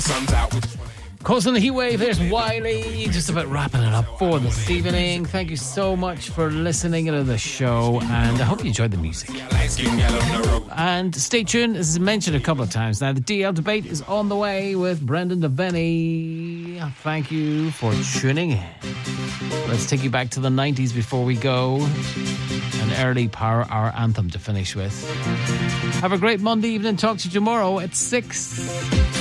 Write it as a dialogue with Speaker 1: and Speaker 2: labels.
Speaker 1: Coast on the Heat Wave, there's Wiley. Just about wrapping it up for this evening. Thank you so much for listening to the show, and I hope you enjoyed the music. And stay tuned, as I mentioned a couple of times now, the DL debate is on the way with Brendan Devaney. Thank you for tuning in. Let's take you back to the 90s before we go. An early Power Hour anthem to finish with. Have a great Monday evening. Talk to you tomorrow at 6.